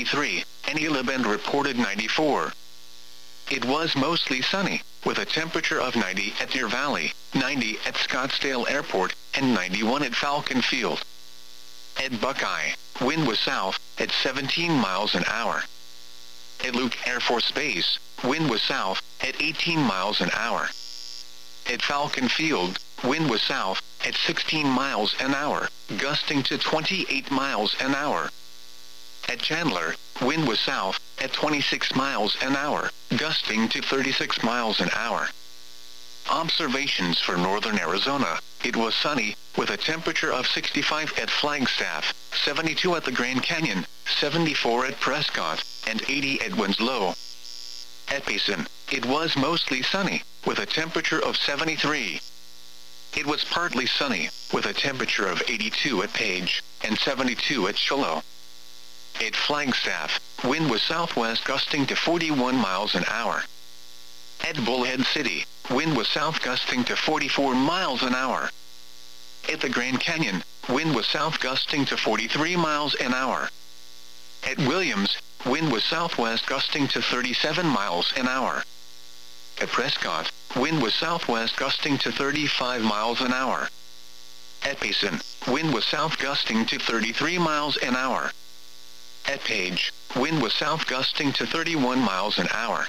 93, and Elah Bend reported 94. It was mostly sunny, with a temperature of 90 at Deer Valley, 90 at Scottsdale Airport, and 91 at Falcon Field. At Buckeye, wind was south, at 17 miles an hour. At Luke Air Force Base, wind was south, at 18 miles an hour. At Falcon Field, wind was south, at 16 miles an hour, gusting to 28 miles an hour. At Chandler, wind was south, at 26 miles an hour, gusting to 36 miles an hour. Observations for northern Arizona: it was sunny, with a temperature of 65 at Flagstaff, 72 at the Grand Canyon, 74 at Prescott, and 80 at Winslow. At Payson, it was mostly sunny, with a temperature of 73. It was partly sunny, with a temperature of 82 at Page, and 72 at Shiloh. At Flagstaff, wind was southwest gusting to 41 miles an hour. At Bullhead City, wind was south gusting to 44 miles an hour. At the Grand Canyon, wind was south gusting to 43 miles an hour. At Williams, wind was southwest gusting to 37 miles an hour. At Prescott, wind was southwest gusting to 35 miles an hour. At Payson, wind was south gusting to 33 miles an hour. At Page, wind was south gusting to 31 miles an hour.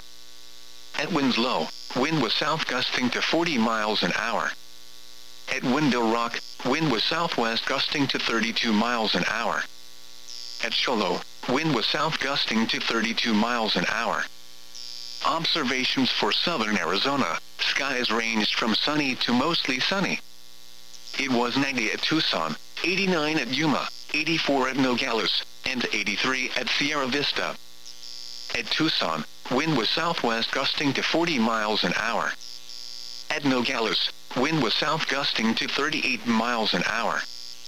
At Winslow, wind was south gusting to 40 miles an hour. At Window Rock, wind was southwest gusting to 32 miles an hour. At Shiloh, wind was south gusting to 32 miles an hour. Observations for southern Arizona: skies ranged from sunny to mostly sunny. It was 90 at Tucson, 89 at Yuma, 84 at Nogales, and 83 at Sierra Vista. At Tucson, wind was southwest gusting to 40 miles an hour. At Nogales, wind was south gusting to 38 miles an hour.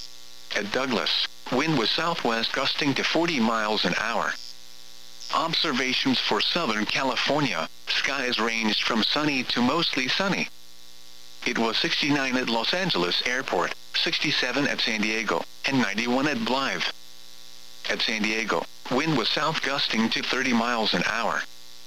At Douglas, wind was southwest gusting to 40 miles an hour. Observations for Southern California: skies ranged from sunny to mostly sunny. It was 69 at Los Angeles Airport, 67 at San Diego, and 91 at Blythe. At San Diego, wind was south gusting to 30 miles an hour.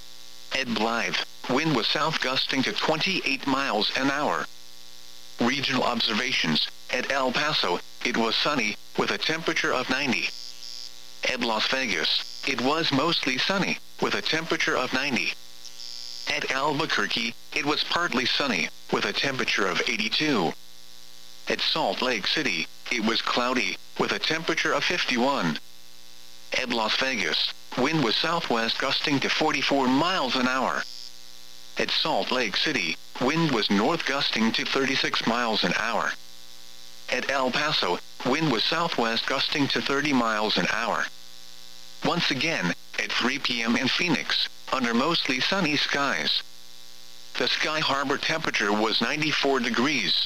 At Blythe, wind was south gusting to 28 miles an hour. Regional observations: at El Paso, it was sunny, with a temperature of 90. At Las Vegas, it was mostly sunny, with a temperature of 90. At Albuquerque, it was partly sunny, with a temperature of 82. At Salt Lake City, it was cloudy, with a temperature of 51. At Las Vegas, wind was southwest gusting to 44 miles an hour. At Salt Lake City, wind was north gusting to 36 miles an hour. At El Paso, wind was southwest gusting to 30 miles an hour. Once again, at 3 p.m. in Phoenix, under mostly sunny skies, the Sky Harbor temperature was 94 degrees.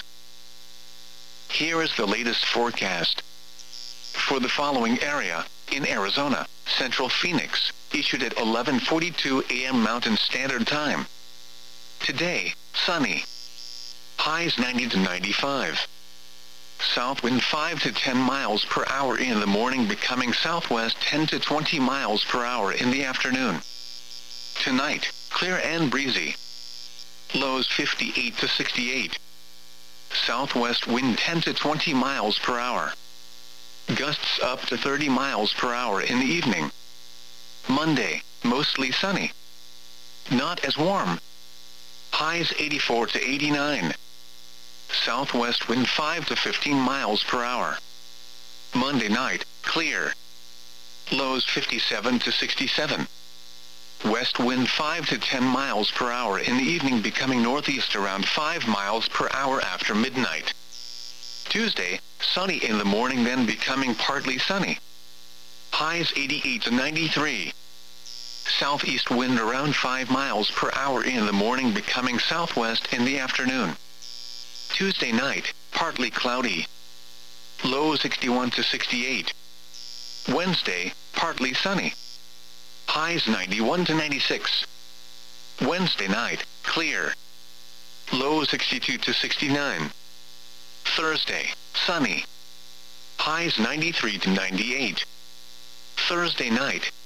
Here is the latest forecast. For the following area, in Arizona, Central Phoenix, issued at 11:42 a.m. Mountain Standard Time. Today, sunny. Highs 90 to 95. South wind 5 to 10 miles per hour in the morning, becoming southwest 10 to 20 miles per hour in the afternoon. Tonight, clear and breezy. Lows 58 to 68. Southwest wind 10 to 20 miles per hour. Gusts up to 30 miles per hour in the evening. Monday, mostly sunny. Not as warm. Highs 84 to 89. Southwest wind 5 to 15 miles per hour. Monday night, clear. Lows 57 to 67. West wind 5 to 10 miles per hour in the evening, becoming northeast around 5 miles per hour after midnight. Tuesday, sunny in the morning, then becoming partly sunny. Highs 88 to 93. Southeast wind around 5 miles per hour in the morning, becoming southwest in the afternoon. Tuesday night, partly cloudy. Low 61 to 68. Wednesday, partly sunny. Highs 91 to 96. Wednesday night, clear. Low 62 to 69. Thursday, sunny. Highs 93 to 98. Thursday night,